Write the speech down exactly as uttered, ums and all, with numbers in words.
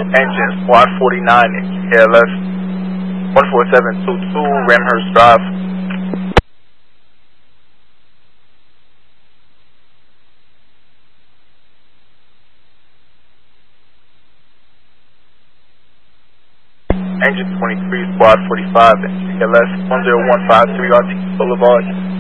Engine Squad forty-nine, K L S one four seven two two, Ramhurst Drive. Engine twenty-three, Squad forty-five, K L S one zero one five three R T Boulevard.